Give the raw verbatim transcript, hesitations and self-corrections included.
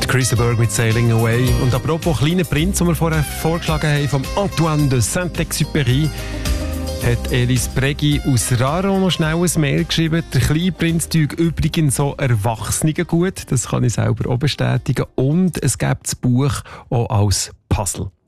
Chris de Burgh mit Sailing Away. Und apropos kleiner Prinz, den wir vorher vorgeschlagen haben, vom Antoine de Saint-Exupéry, hat Elis Preggi aus Raro noch schnell ein Mail geschrieben. Der kleine Prinz tut übrigens so Erwachsenen gut. Das kann ich selber auch bestätigen. Und es gibt das Buch auch als Puzzle.